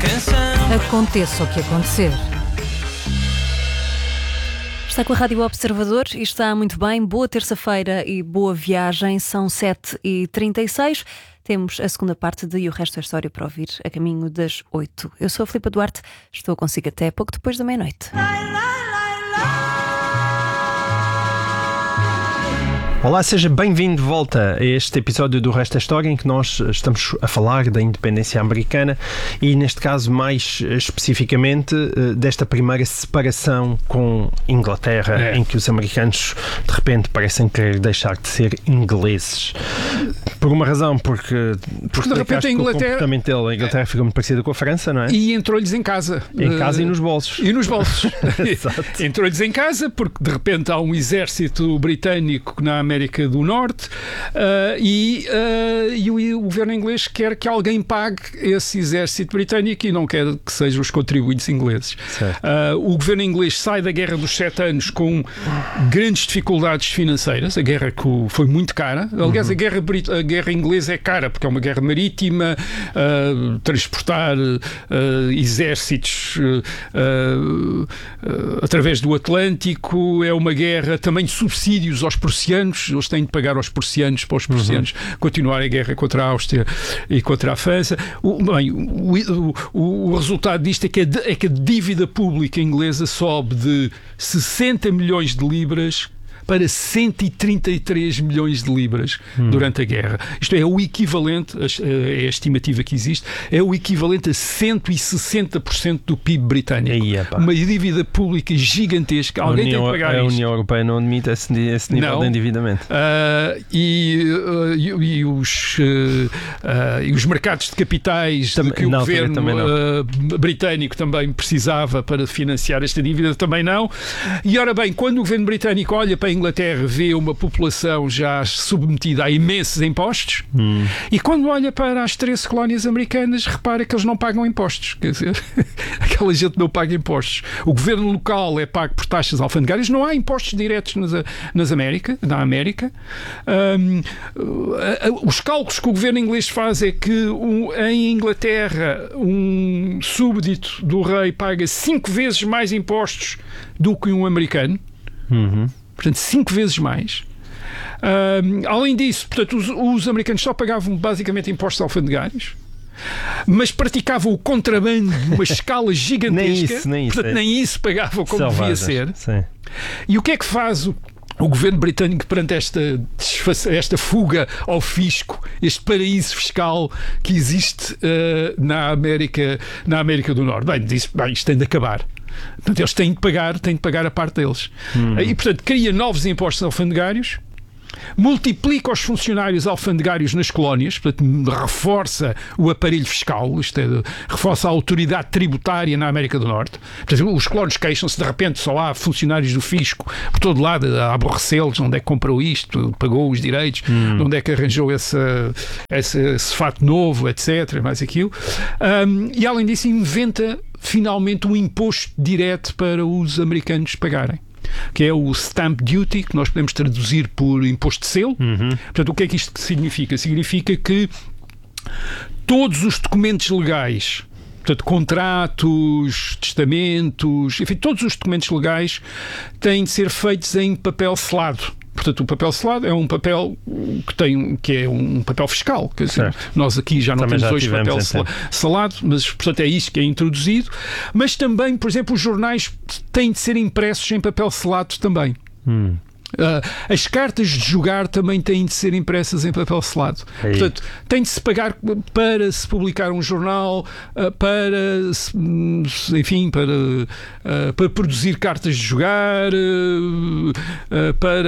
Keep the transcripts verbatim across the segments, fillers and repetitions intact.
canção. Aconteça o que acontecer. Está com a Rádio Observador e está muito bem. Boa terça-feira e boa viagem. São sete e trinta e seis. Temos a segunda parte de E o Resto é História para ouvir a caminho das oito. Eu sou a Filipa Duarte, estou consigo até pouco depois da meia-noite. Olá, seja bem-vindo de volta a este episódio do Resto da História, em que nós estamos a falar da independência americana e, neste caso, mais especificamente desta primeira separação com Inglaterra, é. em que os americanos de repente parecem querer deixar de ser ingleses. Por uma razão, porque, porque de repente a Inglaterra, o comportamento dele, a Inglaterra fica muito parecida com a França, não é? E entrou-lhes em casa. Em casa uh, e nos bolsos. E nos bolsos. Exato. Entrou-lhes em casa porque de repente há um exército britânico na América América do Norte uh, e, uh, e o, o governo inglês quer que alguém pague esse exército britânico e não quer que sejam os contribuintes ingleses. Uh, o governo inglês sai da Guerra dos Sete Anos com grandes dificuldades financeiras. A guerra foi muito cara. Aliás, uhum. a, guerra, a guerra inglesa é cara porque é uma guerra marítima, uh, transportar uh, exércitos uh, uh, através do Atlântico, é uma guerra também de subsídios aos prussianos. Eles têm de pagar aos prussianos para os prussianos uhum. continuarem a guerra contra a Áustria e contra a França. O, bem, o, o, o resultado disto é que, a, é que a dívida pública inglesa sobe de sessenta milhões de libras para cento e trinta e três milhões de libras hum. durante a guerra. Isto é o equivalente, é a estimativa que existe, é o equivalente a cento e sessenta por cento do P I B britânico. Aí, uma dívida pública gigantesca. Alguém União, tem que pagar a isto. A União Europeia não admite esse, esse nível não. de endividamento. Uh, e, uh, e, e, os, uh, uh, e os mercados de capitais Tam, que o governo também uh, britânico também precisava para financiar esta dívida também não. E ora bem, quando o governo britânico olha para a Inglaterra, vê uma população já submetida a imensos impostos hum. e quando olha para as treze colónias americanas, repara que eles não pagam impostos. Quer dizer, aquela gente não paga impostos. O governo local é pago por taxas alfandegárias, não há impostos diretos nas, nas América, na América. Um, os cálculos que o governo inglês faz é que um, em Inglaterra um súbdito do rei paga cinco vezes mais impostos do que um americano. Uhum. Portanto, cinco vezes mais. Um, além disso, portanto, os, os americanos só pagavam basicamente impostos alfandegários, mas praticavam o contrabando numa escala gigantesca. nem isso, nem isso. Portanto, é. nem isso pagavam como Selvagens. devia ser. Sim. E o que é que faz o O governo britânico perante esta, esta fuga ao fisco, este paraíso fiscal que existe uh, na América, na América do Norte? Bem, disse, bem, isto tem de acabar. Portanto, eles têm de pagar, têm de pagar a parte deles. Hum. E, portanto, cria novos impostos alfandegários, multiplica os funcionários alfandegários nas colónias, portanto, reforça o aparelho fiscal, isto é, reforça a autoridade tributária na América do Norte. Portanto, os colonos queixam-se, de repente só há funcionários do fisco por todo lado a aborrecê-los, onde é que comprou isto, pagou os direitos, hum. onde é que arranjou esse, esse, esse fato novo, etcétera, mais aquilo. Um, e além disso inventa finalmente um imposto direto para os americanos pagarem, que é o Stamp Duty, que nós podemos traduzir por imposto de selo. Uhum. Portanto, o que é que isto significa? Significa que todos os documentos legais, portanto, contratos, testamentos, enfim, todos os documentos legais têm de ser feitos em papel selado. Portanto, o papel selado é um papel que, tem, que é um papel fiscal. Quer dizer, nós aqui já não também temos já hoje papel então. selado, mas, portanto, é isso que é introduzido. Mas também, por exemplo, os jornais têm de ser impressos em papel selado também. Hum. Uh, as cartas de jogar também têm de ser impressas em papel selado. Aí. Portanto, tem de se pagar para se publicar um jornal, uh, para se, enfim, para, uh, para produzir cartas de jogar, uh, uh, para,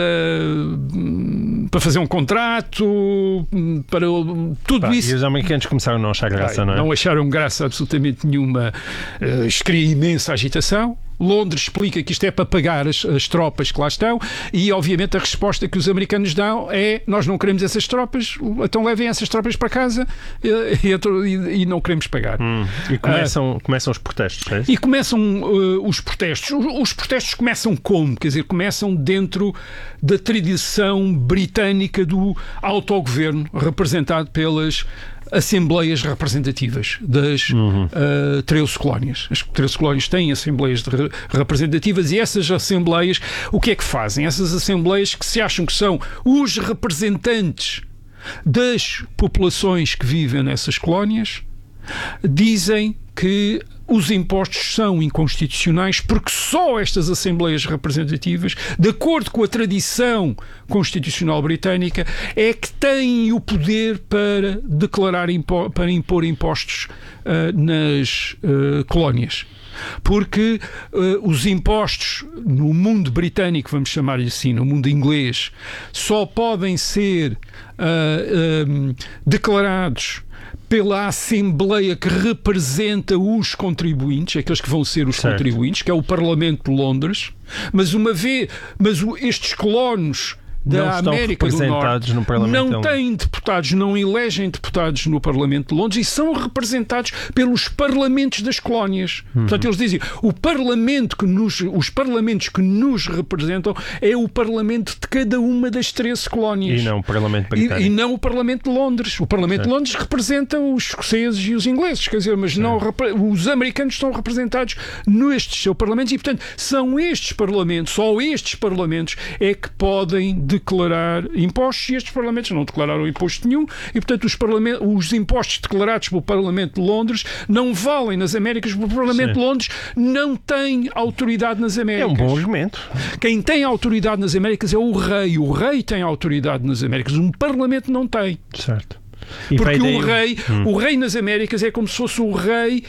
uh, para fazer um contrato, para tudo Pá, isso. E os americanos começaram a não achar graça, Ai, não é? Não acharam graça absolutamente nenhuma. Uh, isto cria imensa agitação. Londres explica que isto é para pagar as, as tropas que lá estão e, obviamente, a resposta que os americanos dão é: nós não queremos essas tropas, então levem essas tropas para casa e, e, e não queremos pagar. Hum. E começam, uh, começam os protestos, é isso? E começam uh, os protestos. Os, os protestos começam como? Quer dizer, começam dentro da tradição britânica do autogoverno, representado pelas assembleias representativas das uhum. uh, treze colónias. As treze colónias têm assembleias de re- representativas e essas assembleias, o que é que fazem? Essas assembleias que se acham que são os representantes das populações que vivem nessas colónias, dizem que os impostos são inconstitucionais porque só estas assembleias representativas, de acordo com a tradição constitucional britânica, é que têm o poder para declarar, impo- para impor impostos uh, nas uh, colónias. Porque uh, os impostos no mundo britânico, vamos chamar-lhe assim, no mundo inglês, só podem ser uh, um, declarados pela Assembleia que representa os contribuintes, aqueles que vão ser os certo. contribuintes, que é o Parlamento de Londres, mas uma vez, mas o, estes colonos da não América do Norte no Parlamento não têm deputados, não elegem deputados no Parlamento de Londres e são representados pelos parlamentos das colónias. Uhum. Portanto, eles dizem, o parlamento que nos, os parlamentos que nos representam é o Parlamento de cada uma das treze colónias. E não o Parlamento britânico. E, e não o Parlamento de Londres. O Parlamento certo. de Londres representa os escoceses e os ingleses, quer dizer, mas não, os americanos estão representados nestes seus parlamentos e, portanto, são estes parlamentos, só estes parlamentos é que podem declarar impostos e estes parlamentos não declararam imposto nenhum e, portanto, os, os impostos declarados pelo Parlamento de Londres não valem nas Américas porque o Parlamento Sim. de Londres não tem autoridade nas Américas. É um bom argumento. Quem tem autoridade nas Américas é o rei. O rei tem autoridade nas Américas. O Parlamento não tem. Certo. E porque daí... o rei, hum. o rei nas Américas é como se fosse o rei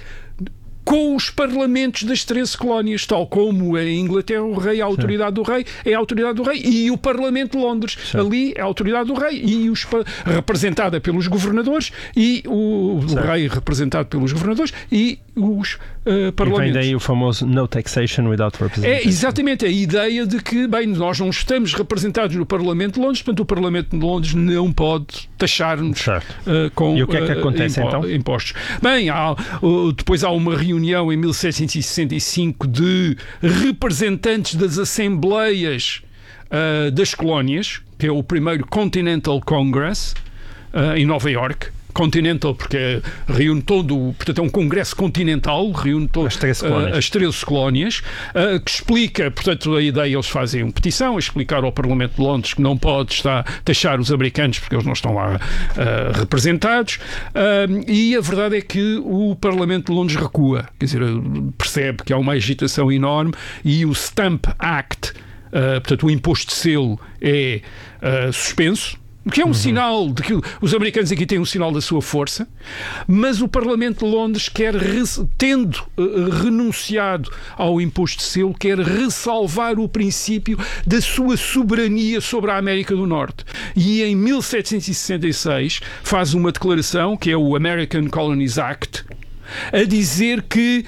com os parlamentos das treze colónias, tal como em Inglaterra o rei, a autoridade Sim. do rei é a autoridade do rei e o Parlamento de Londres, Sim. ali é a autoridade do rei e os, representada pelos governadores e o, o rei representado pelos governadores e os uh, parlamentos. E vem daí o famoso no taxation without representation. É exatamente a ideia de que, bem, nós não estamos representados no Parlamento de Londres, portanto o Parlamento de Londres não pode taxar-nos uh, com e o que é que acontece, uh, impo- então? impostos. Bem, há, uh, depois há uma reunião em mil setecentos e sessenta e cinco de representantes das Assembleias uh, das Colónias, que é o primeiro Continental Congress, uh, em Nova Iorque. Continental, porque reúne todo, portanto é um congresso continental, reúne todas as treze colónias, uh, as treze colónias uh, que explica, portanto a ideia, eles fazem uma petição a explicar ao Parlamento de Londres que não pode estar, taxar os americanos porque eles não estão lá uh, representados uh, e a verdade é que o Parlamento de Londres recua, quer dizer, percebe que há uma agitação enorme e o Stamp Act, uh, portanto o imposto de selo é uh, suspenso, que é um uhum. sinal de que os americanos aqui têm um sinal da sua força, mas o Parlamento de Londres quer, tendo uh, renunciado ao imposto de selo, quer ressalvar o princípio da sua soberania sobre a América do Norte. E em mil setecentos e sessenta e seis faz uma declaração, que é o American Colonies Act, a dizer que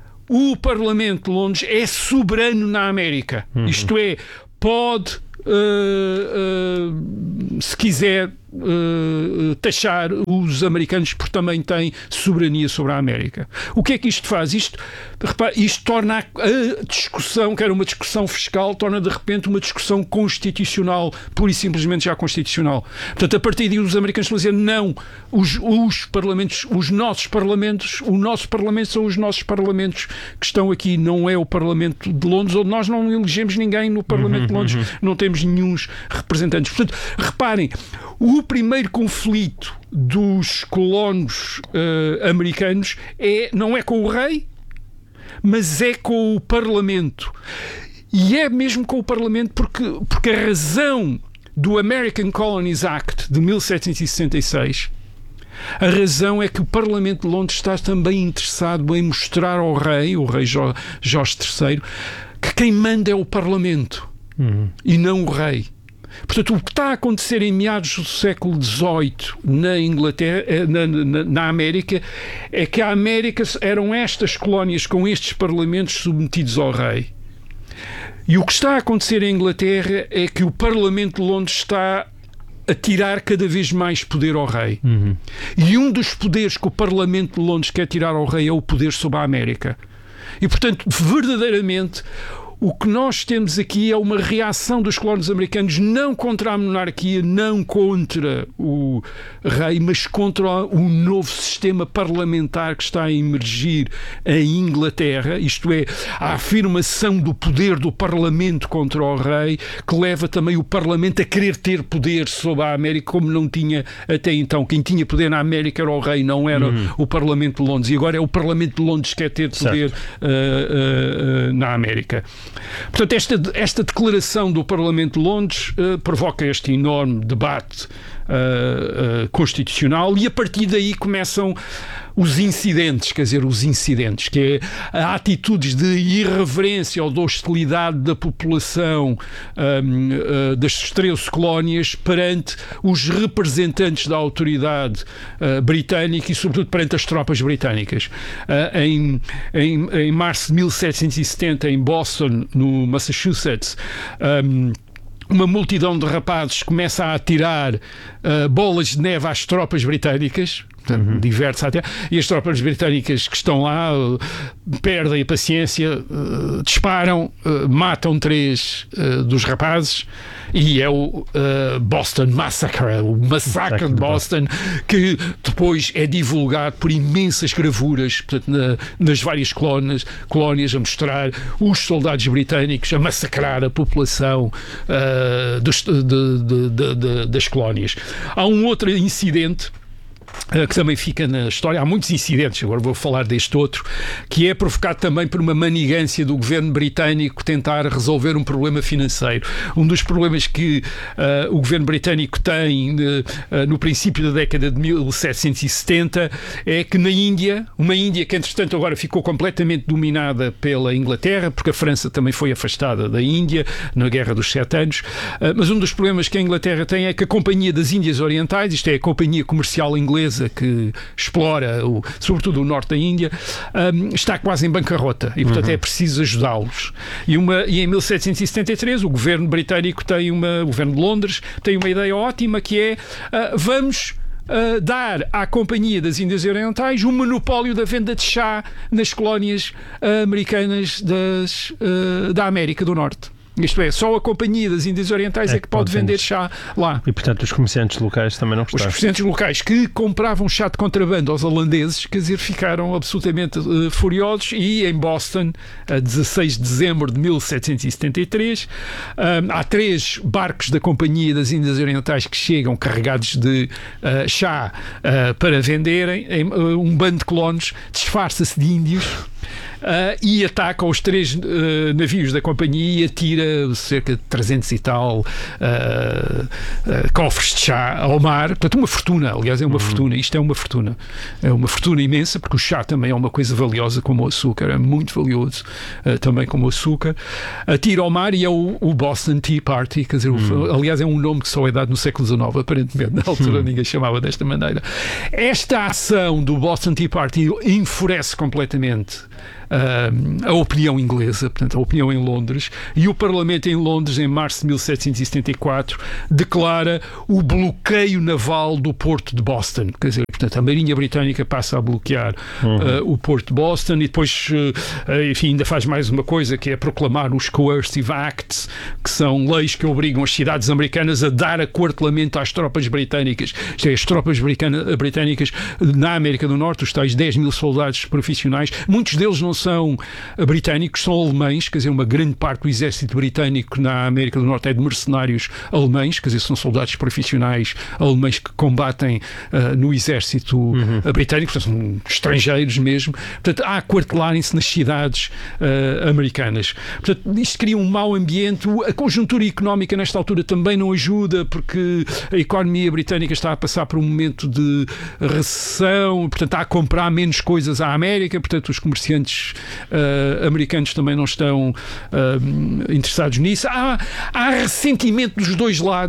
o Parlamento de Londres é soberano na América. Uhum. Isto é, pode... Uh, uh, se quiser uh, taxar os americanos porque também têm soberania sobre a América. O que é que isto faz? Isto, repare, isto torna a discussão, que era uma discussão fiscal, torna de repente uma discussão constitucional, pura e simplesmente já constitucional. Portanto, a partir daí os americanos vão dizer não, os, os parlamentos, os nossos parlamentos, o nosso parlamento são os nossos parlamentos que estão aqui, não é o Parlamento de Londres, onde nós não elegemos ninguém no Parlamento uhum, de Londres, uhum. não temos nenhum representantes. Portanto, reparem, o primeiro conflito dos colonos uh, americanos é, não é com o rei, mas é com o Parlamento. E é mesmo com o Parlamento porque, porque a razão do American Colonies Act de mil setecentos e sessenta e seis, a razão é que o Parlamento de Londres está também interessado em mostrar ao rei, o rei Jorge terceiro, que quem manda é o Parlamento. Uhum. E não o rei. Portanto, o que está a acontecer em meados do século dezoito na Inglaterra, na, na, na América, é que a América eram estas colónias com estes parlamentos submetidos ao rei. E o que está a acontecer em Inglaterra é que o Parlamento de Londres está a tirar cada vez mais poder ao rei. Uhum. E um dos poderes que o Parlamento de Londres quer tirar ao rei é o poder sobre a América. E, portanto, verdadeiramente, o que nós temos aqui é uma reação dos colonos americanos não contra a monarquia, não contra o rei, mas contra o novo sistema parlamentar que está a emergir em Inglaterra, isto é, a afirmação do poder do Parlamento contra o rei, que leva também o Parlamento a querer ter poder sobre a América, como não tinha até então. Quem tinha poder na América era o rei, não era uhum. o Parlamento de Londres. E agora é o Parlamento de Londres que quer ter poder uh, uh, uh, na América. Portanto, esta, esta declaração do Parlamento de Londres uh, provoca este enorme debate uh, uh, constitucional, e a partir daí começam os incidentes, quer dizer, os incidentes, que é a atitudes de irreverência ou de hostilidade da população um, uh, das treze colónias perante os representantes da autoridade uh, britânica e, sobretudo, perante as tropas britânicas. Uh, em, em, em março de mil setecentos e setenta, em Boston, no Massachusetts, um, uma multidão de rapazes começa a atirar uh, bolas de neve às tropas britânicas. Uhum. Diversos até, e as tropas britânicas que estão lá uh, perdem a paciência, uh, disparam, uh, matam três uh, dos rapazes, e é o uh, Boston Massacre, o massacre de Boston, que depois é divulgado por imensas gravuras, portanto, na, nas várias colónias, colónias a mostrar os soldados britânicos a massacrar a população uh, dos, de, de, de, de, das colónias. Há um outro incidente que também fica na história. Há muitos incidentes, agora vou falar deste outro, que é provocado também por uma manigância do governo britânico tentar resolver um problema financeiro. Um dos problemas que uh, o governo britânico tem uh, no princípio da década de mil setecentos e setenta é que na Índia, uma Índia que entretanto agora ficou completamente dominada pela Inglaterra, porque a França também foi afastada da Índia na Guerra dos Sete Anos, uh, mas um dos problemas que a Inglaterra tem é que a Companhia das Índias Orientais, isto é a companhia comercial inglesa que explora, o, sobretudo o norte da Índia, um, está quase em bancarrota e, portanto, uhum. é preciso ajudá-los. E, uma, e em mil setecentos e setenta e três o governo britânico tem uma, o governo de Londres tem uma ideia ótima, que é uh, vamos uh, dar à Companhia das Índias Orientais um monopólio da venda de chá nas colónias uh, americanas das, uh, da América do Norte. Isto é, só a Companhia das Índias Orientais é, é que pode vender chá lá. E, portanto, os comerciantes locais também não gostaram. Os comerciantes locais que compravam chá de contrabando aos holandeses, quer dizer, ficaram absolutamente uh, furiosos, e em Boston, a dezasseis de dezembro de mil setecentos e setenta e três, um, há três barcos da Companhia das Índias Orientais que chegam carregados de uh, chá uh, para venderem. Uh, um bando de colonos disfarça-se de índios Uh, e ataca os três uh, navios da companhia e atira cerca de trezentos e tal uh, uh, cofres de chá ao mar. Portanto, uma fortuna, aliás, é uma uhum. fortuna. Isto é uma fortuna. É uma fortuna imensa, porque o chá também é uma coisa valiosa como o açúcar, é muito valioso uh, também como o açúcar. Atira ao mar, e é o, o Boston Tea Party, quer dizer, uhum. o, aliás, é um nome que só é dado no século dezenove, aparentemente. Na altura uhum. ninguém chamava desta maneira. Esta ação do Boston Tea Party enfurece completamente Uh, a opinião inglesa, portanto, a opinião em Londres, e o Parlamento em Londres, em março de mil setecentos e setenta e quatro, declara o bloqueio naval do porto de Boston. Quer dizer, portanto, a Marinha Britânica passa a bloquear uhum. uh, o porto de Boston, e depois, uh, enfim, ainda faz mais uma coisa, que é proclamar os Coercive Acts, que são leis que obrigam as cidades americanas a dar aquartelamento às tropas britânicas. Isto é, as tropas britânicas na América do Norte, os tais dez mil soldados profissionais, muitos deles não são britânicos, são alemães, quer dizer, uma grande parte do exército britânico na América do Norte é de mercenários alemães, quer dizer, são soldados profissionais alemães que combatem uh, no exército uhum. britânico, portanto, são estrangeiros mesmo, portanto, a aquartelarem-se nas cidades uh, americanas. Portanto, isto cria um mau ambiente. A conjuntura económica nesta altura também não ajuda, porque a economia britânica está a passar por um momento de recessão, portanto, está a comprar menos coisas à América, portanto, os comerciantes Uh, americanos também não estão uh, interessados nisso. Há, há ressentimento dos dois lados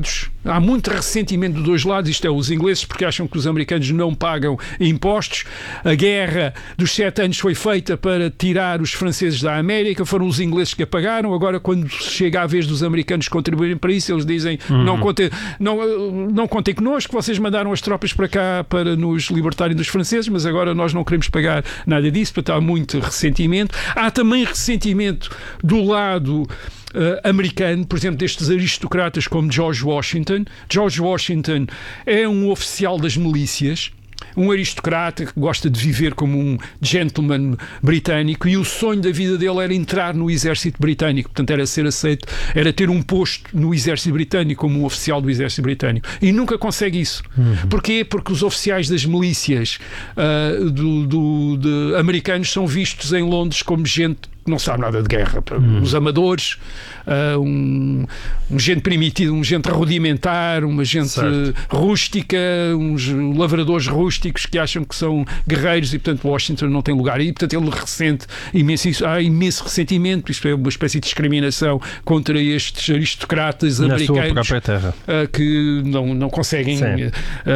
Há muito ressentimento dos dois lados, isto é, os ingleses porque acham que os americanos não pagam impostos. A guerra dos sete anos foi feita para tirar os franceses da América, foram os ingleses que a pagaram. Agora, quando chega a vez dos americanos contribuírem para isso, eles dizem, uhum. não, contem, não, não contem connosco, vocês mandaram as tropas para cá para nos libertarem dos franceses, mas agora nós não queremos pagar nada disso, portanto há muito ressentimento. Há também ressentimento do lado Uh, americano, por exemplo, destes aristocratas como George Washington. George Washington é um oficial das milícias, um aristocrata que gosta de viver como um gentleman britânico, e o sonho da vida dele era entrar no exército britânico, portanto era ser aceito, era ter um posto no exército britânico como um oficial do exército britânico, e nunca consegue isso. Uhum. Porquê? Porque os oficiais das milícias uh, do, do, de americanos são vistos em Londres como gente que não sabe nada de guerra, hum. uns amadores, uh, um, um gente primitivo, um gente rudimentar, uma gente certo. rústica, uns lavradores rústicos que acham que são guerreiros, e portanto Washington não tem lugar, e portanto ele ressente imenso isso, há imenso ressentimento, isto é uma espécie de discriminação contra estes aristocratas na americanos sua própria terra. Uh, que não, não conseguem uh,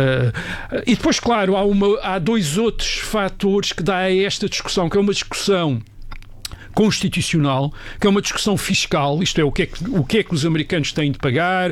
uh, e depois claro há, uma, há dois outros fatores que dá a esta discussão, que é uma discussão constitucional, que é uma discussão fiscal, isto é, o que é que, o que, é que os americanos têm de pagar, a,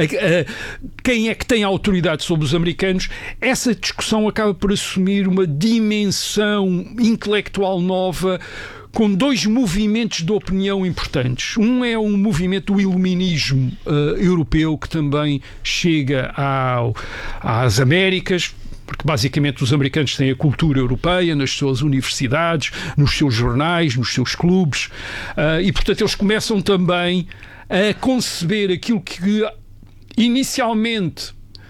a, quem é que tem a autoridade sobre os americanos. Essa discussão acaba por assumir uma dimensão intelectual nova, com dois movimentos de opinião importantes. Um é um movimento do iluminismo uh, europeu, que também chega ao, às Américas, porque basicamente os americanos têm a cultura europeia nas suas universidades, nos seus jornais, nos seus clubes, uh, e portanto eles começam também a conceber aquilo que inicialmente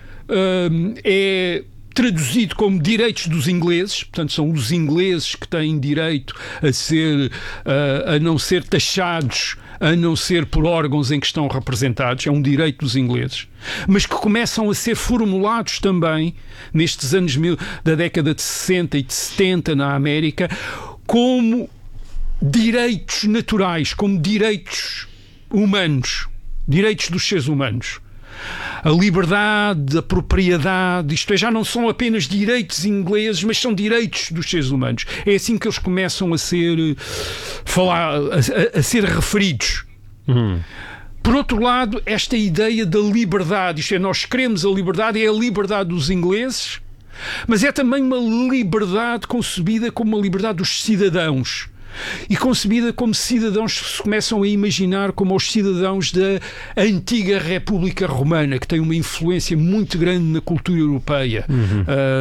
uh, é traduzido como direitos dos ingleses, portanto são os ingleses que têm direito a ser, uh, a não ser taxados, a não ser por órgãos em que estão representados, é um direito dos ingleses, mas que começam a ser formulados também nestes anos mil, da década de sessenta e de setenta na América, como direitos naturais, como direitos humanos, direitos dos seres humanos. A liberdade, a propriedade, isto é, já não são apenas direitos ingleses, mas são direitos dos seres humanos. É assim que eles começam a ser, falar, a, a ser referidos. Uhum. Por outro lado, esta ideia da liberdade, isto é, nós queremos a liberdade, é a liberdade dos ingleses, mas é também uma liberdade concebida como uma liberdade dos cidadãos. E concebida como cidadãos que se começam a imaginar como os cidadãos da antiga República Romana, que tem uma influência muito grande na cultura europeia. Uhum.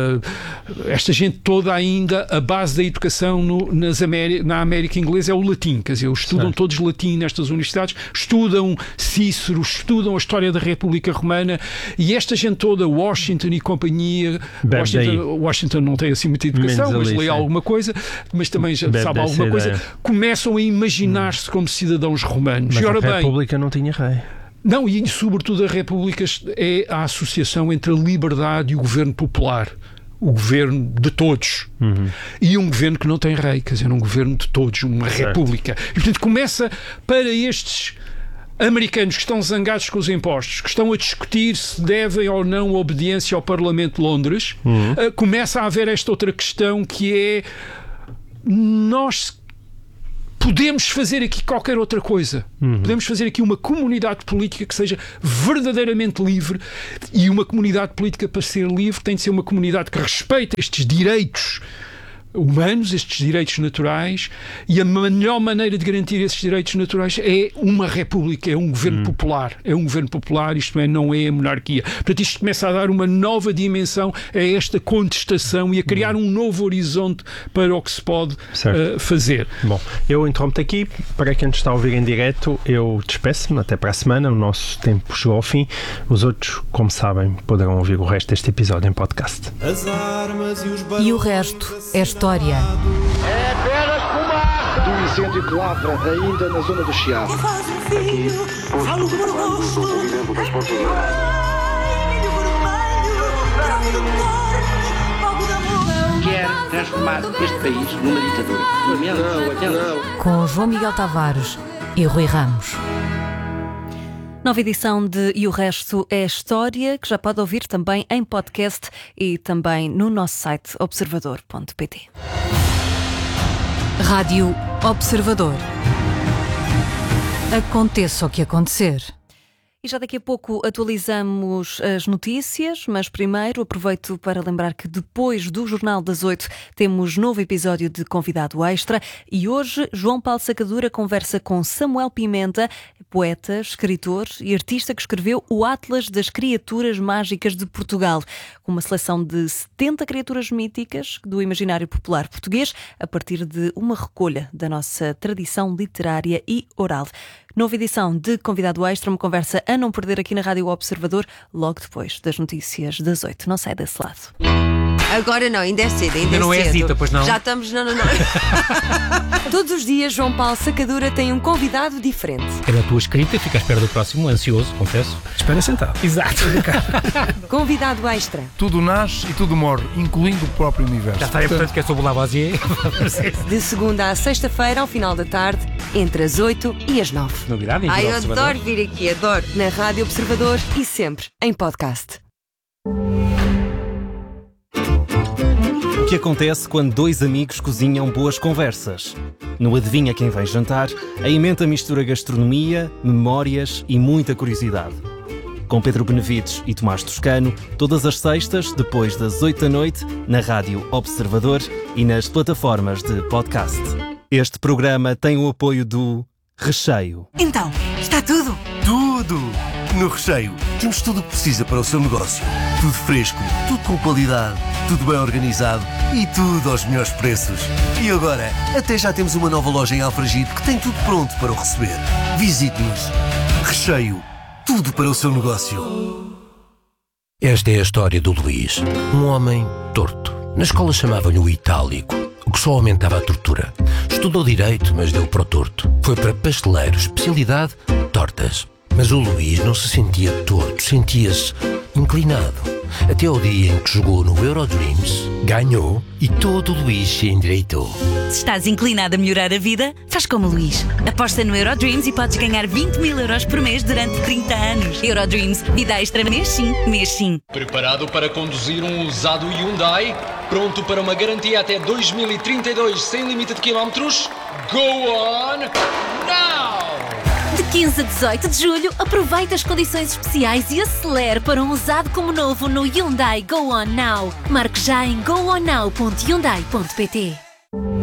Uh, esta gente toda ainda, a base da educação no, nas América, na América Inglesa é o latim, quer dizer, estudam certo. todos latim nestas universidades, estudam Cícero, estudam a história da República Romana, e esta gente toda, Washington e companhia, Washington, Washington não tem assim muita educação, Menos mas ali, lê sim. alguma coisa, mas também já Bebe sabe alguma coisa. Começam a imaginar-se como cidadãos romanos. Mas e, ora a República bem, não tinha rei. Não, e sobretudo a República é a associação entre a liberdade e o governo popular. O governo de todos. Uhum. E um governo que não tem rei, quer dizer, um governo de todos, uma certo. república. E portanto começa para estes americanos que estão zangados com os impostos, que estão a discutir se devem ou não obediência ao Parlamento de Londres, uhum. uh, começa a haver esta outra questão que é: nós podemos fazer aqui qualquer outra coisa. Uhum. Podemos fazer aqui uma comunidade política que seja verdadeiramente livre, e uma comunidade política, para ser livre, tem de ser uma comunidade que respeita estes direitos humanos, estes direitos naturais, e a melhor maneira de garantir esses direitos naturais é uma república, é um governo hum. popular, é um governo popular, isto é, não é a monarquia. Portanto, isto começa a dar uma nova dimensão a esta contestação e a criar hum. um novo horizonte para o que se pode uh, fazer. Bom, eu interrompo aqui, para quem nos está a ouvir em direto, eu despeço-me, até para a semana, o nosso tempo chegou ao fim. Os outros, como sabem, poderão ouvir o resto deste episódio em podcast. As armas e os e o resto é história. É apenas fumaça do incêndio que lavra ainda na zona do Chiado. Aqui, posto de trabalho do desenvolvimento das Forças Armadas. Quer transformar este país numa ditadura. Não, não. Com João Miguel Tavares e Rui Ramos. Nova edição de E o Resto é História, que já pode ouvir também em podcast e também no nosso site observador ponto pt. Rádio Observador. Aconteça o que acontecer. E já daqui a pouco atualizamos as notícias, mas primeiro aproveito para lembrar que depois do Jornal das Oito temos novo episódio de Convidado Extra e hoje João Paulo Sacadura conversa com Samuel Pimenta, poeta, escritor e artista que escreveu o Atlas das Criaturas Mágicas de Portugal, com uma seleção de setenta criaturas míticas do imaginário popular português a partir de uma recolha da nossa tradição literária e oral. Nova edição de Convidado Extra, uma conversa a não perder aqui na Rádio Observador, logo depois das notícias das oito. Não sai desse lado. Agora não, ainda é cedo, ainda, Ainda é não é cedo. Zita, pois não? Já estamos, não, não, não. Todos os dias João Paulo Sacadura tem um convidado diferente. É na tua escrita, fica à espera do próximo, ansioso, confesso. Espera sentado. Exato. Convidado extra. Tudo nasce e tudo morre, incluindo o próprio universo. Já está, é portanto que é sobre o Lavoisier. De segunda à sexta-feira, ao final da tarde, entre as oito e as nove. Novidade, em Ai, Vila eu Observador. adoro vir aqui, adoro. Na Rádio Observador e sempre em podcast. O que acontece quando dois amigos cozinham boas conversas? No Adivinha Quem Vem Jantar, a emenda mistura gastronomia, memórias e muita curiosidade. Com Pedro Benevides e Tomás Toscano, todas as sextas, depois das oito da noite, na Rádio Observador e nas plataformas de podcast. Este programa tem o apoio do Recheio. Então, está tudo? Tudo! No Recheio temos tudo o que precisa para o seu negócio. Tudo fresco, tudo com qualidade, tudo bem organizado e tudo aos melhores preços. E agora, até já temos uma nova loja em Alfragide que tem tudo pronto para o receber. Visite-nos. Recheio. Tudo para o seu negócio. Esta é a história do Luís, um homem torto. Na escola chamavam-lhe o Itálico, o que só aumentava a tortura. Estudou Direito, mas deu para o torto. Foi para pasteleiro, especialidade, tortas. Mas o Luís não se sentia torto, sentia-se inclinado. Até ao dia em que jogou no Eurodreams, ganhou e todo o Luís se endireitou. Se estás inclinado a melhorar a vida, faz como o Luís. Aposta no Eurodreams e podes ganhar vinte mil euros por mês durante trinta anos. Eurodreams, vida extra mês sim, mês sim. Preparado para conduzir um usado Hyundai? Pronto para uma garantia até dois mil e trinta e dois sem limite de quilómetros? Go on now! De quinze a dezoito de julho, aproveita as condições especiais e acelere para um usado como novo no Hyundai Go On Now. Marque já em go on now ponto hyundai ponto pt.